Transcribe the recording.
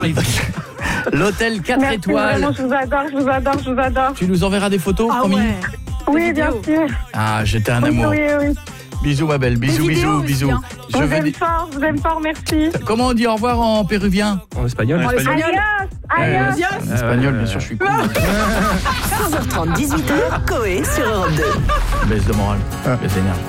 L'hôtel 4 Merci, étoiles. Vraiment, je vous adore. Tu nous enverras des photos, Ah promis? ouais. Oui, bien sûr. Ah, j'étais un amour. Oui. Bisous, ma belle. Bisous, vidéos bisous, aussi, bisous. hein. Je vous aime fort, merci. Comment on dit au revoir en péruvien? En espagnol. En espagnol. Adios. En espagnol, bien sûr, je suis cool. 15h30, 18h, Coé sur Europe 2. Baisse de morale. Baisse d'énergie.